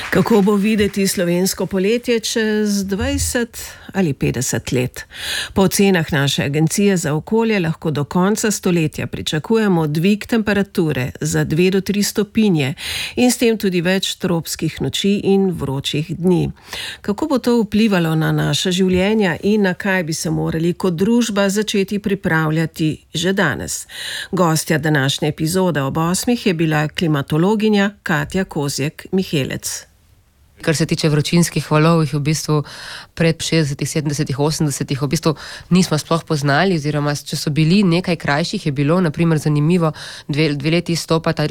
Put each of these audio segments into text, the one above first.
Kako bo videti slovensko poletje čez 20 ali 50 let? Po ocenah naše agencije za okolje lahko do konca stoletja pričakujemo dvig temperature za 2 do 3 stopinje in s tem tudi več tropskih noči in vročih dni. Kako bo to vplivalo na naša življenja in na kaj bi se morali kot družba začeti pripravljati že danes? Gostja današnje epizode ob 8 je bila klimatologinja Katja Kozjek-Mihelec. Kar se tiče vročinskih valov, jih v bistvu pred 60, 70, 80 v bistvu nismo sploh poznali, oziroma če so bili nekaj krajših, je bilo naprimer zanimivo dve leti izstopata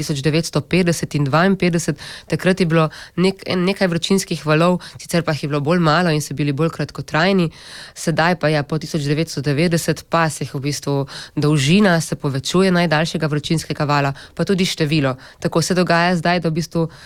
1950 in 52, takrat je bilo nekaj vročinskih valov, sicer pa jih je bilo bolj malo in so bili bolj kratkotrajni, sedaj pa je po 1990 pa se jih v bistvu dolžina se povečuje najdaljšega vročinskega vala, pa tudi število. Tako se dogaja zdaj, da v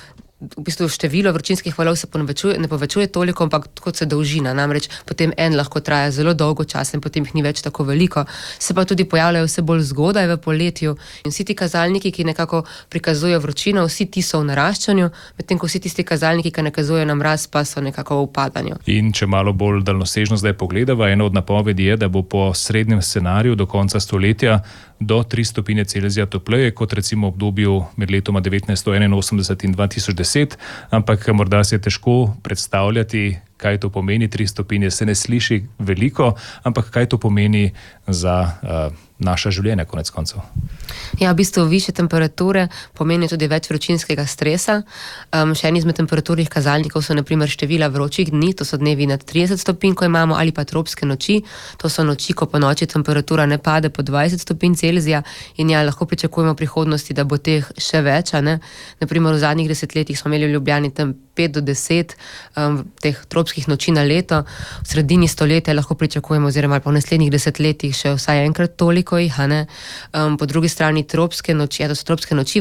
bistvu število vročinskih valov se ne povečuje toliko, ampak kot se dolžina. Namreč potem en lahko traja zelo dolgo časa in potem jih ni več tako veliko. Se pa tudi pojavljajo vse bolj zgodaj v poletju in vsi ti kazalniki, ki nekako prikazujejo vročino, vsi ti so v naraščanju, medtem ko vsi tisti kazalniki, ki nakazujejo na mraz, pa so nekako v upadanju. In če malo bolj daljnosežno zdaj pogledava, ena od napovedi je, da bo po srednjem scenariju do konca stoletja do 3 stopinje Celzija topleje, kot recimo v obdobju med letoma 1981 in 2010, ampak morda se je težko predstavljati, kaj to pomeni. 3 stopinje se ne sliši veliko, ampak kaj to pomeni za naša življenja konec koncev. Ja, v bistvu više temperature pomeni tudi več vročinskega stresa. Še en izmed temperaturnih kazalnikov so naprimer števila vročih dni, to so dnevi nad 30 stopinj, ko imamo, ali pa tropske noči, to so noči, ko po noči temperatura ne pade po 20 stopinj Celzija in ja, lahko pričakujemo v prihodnosti, da bo teh še več, ne? Naprimer v zadnjih desetletjih smo imeli v Ljubljani tam 5 do 10 teh tropskih noči na leto, v sredini stoletja lahko pričakujemo, oziroma po naslednjih desetletjih še vsaj enkrat toliko jih, ne? Po drugi strani tropske noči, to so tropske noči,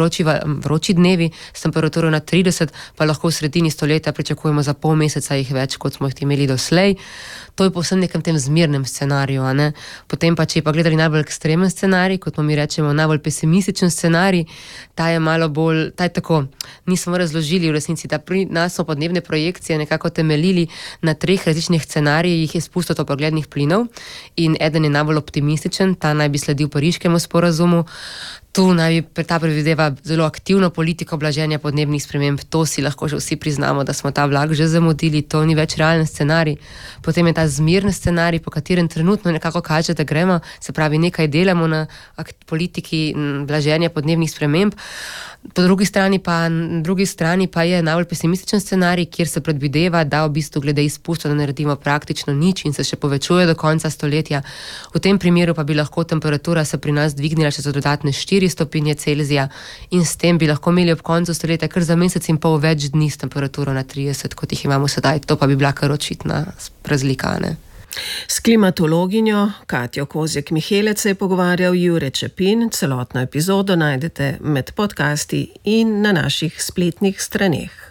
vroči dnevi s temperaturo na 30, pa lahko v sredini stoletja pričakujemo za pol meseca jih več, kot smo jih imeli doslej. To je povsem nekem tem zmernem scenariju, ne? Potem pa, če pa gledali najbolj ekstremen scenarij, kot mi rečemo najbolj pesimističen scenarij, ta je malo bolj, ta je tako, nismo razložili v resnici, da pri nas so podnebne projekcije nekako temeljili na 3 različnih scenarijih izpustov toplogrednih plinov in eden je najbolj optimističen, ta naj bi sledil Pariškemu sporazumu. Tu naj bi ta predvideva zelo aktivno politiko blaženja podnebnih sprememb, to si lahko že vsi priznamo, da smo ta vlak že zamudili, to ni več realen scenarij. Potem je ta zmirni scenarij, po katerem trenutno nekako kaže, da gremo, se pravi nekaj delamo na politiki blaženja podnebnih sprememb. Po drugi strani pa je najbolj pesimističen scenarij, kjer se predvideva, da v bistvu glede izpustov naredimo praktično nič in se še povečuje do konca stoletja. V tem primeru pa bi lahko temperatura se pri nas dvignila še za dodatne 4 stopinje Celzija in s tem bi lahko imeli ob koncu stoletja kar za mesec in pol več dni s temperaturo na 30, kot jih imamo sedaj. To pa bi bila kar očitna razlika, ne? S klimatologinjo Katjo Kozjek-Mihelec se je pogovarjal Jure Čepin. Celotno epizodo najdete med podcasti in na naših spletnih straneh.